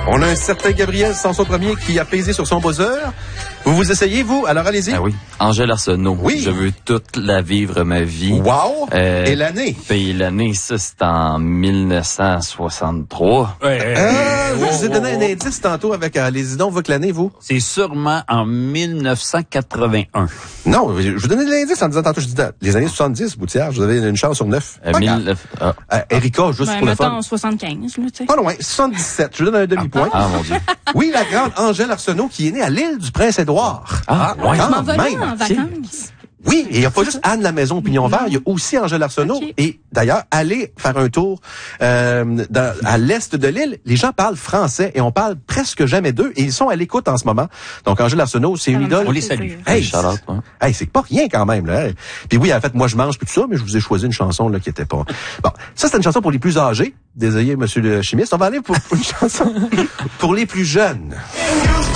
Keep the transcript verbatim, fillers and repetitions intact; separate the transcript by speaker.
Speaker 1: On a un certain Gabriel Sanson Premier qui a pesé sur son buzzer. Vous vous essayez, vous? Alors, allez-y.
Speaker 2: Ah oui. Angèle Arsenault.
Speaker 1: Oui.
Speaker 2: Je veux toute la vivre, ma vie.
Speaker 1: Wow!
Speaker 2: Euh,
Speaker 1: Et l'année?
Speaker 2: Puis l'année, ça, c'est en mille neuf cent soixante-trois.
Speaker 3: Ouais, ouais,
Speaker 1: Euh,
Speaker 3: ouais.
Speaker 1: je vous ai donné un indice tantôt avec euh, les idons, votre l'année, vous?
Speaker 3: C'est sûrement en mille neuf cent quatre-vingt-un.
Speaker 1: Non, je vous donnais de l'indice en disant tantôt, je disais, les années soixante-dix, Boutière, vous avez une chance sur neuf.
Speaker 2: Euh,
Speaker 1: Pas
Speaker 2: mille
Speaker 1: grave.
Speaker 2: neuf- ah.
Speaker 1: Euh, Erika, juste
Speaker 4: Ben,
Speaker 1: pour le
Speaker 4: mettons
Speaker 1: fun.
Speaker 4: soixante-quinze, là, tu sais.
Speaker 1: Pas loin, soixante-dix-sept. Je vous donne un demi-point.
Speaker 2: Ah, mon Dieu.
Speaker 1: Oui, la grande Angèle Arsenault qui est née à l'île du Prince-Édouard.
Speaker 2: Ah, ouais.
Speaker 1: quand
Speaker 4: Je m'en vais là
Speaker 1: même.
Speaker 4: en vacances.
Speaker 1: Oui, et il n'y a pas juste Anne la Maison Pignon Vert, il y a aussi Angèle Arsenault.
Speaker 4: Ok.
Speaker 1: Et d'ailleurs, allez faire un tour euh, dans, à l'est de l'île. Les gens parlent français et on parle presque jamais d'eux. Et ils sont à l'écoute en ce moment. Donc Angèle Arsenault, c'est une
Speaker 4: Ah,
Speaker 1: idole.
Speaker 3: On les salue.
Speaker 1: Hey,
Speaker 2: Shout out, ouais.
Speaker 1: hey, c'est pas rien quand même, là. Puis oui, en fait, moi, je mange plus tout ça, mais je vous ai choisi une chanson, là, qui était pas... Bon, ça, c'est une chanson pour les plus âgés. Désolé, monsieur le chimiste. On va aller pour, pour une chanson pour les plus jeunes.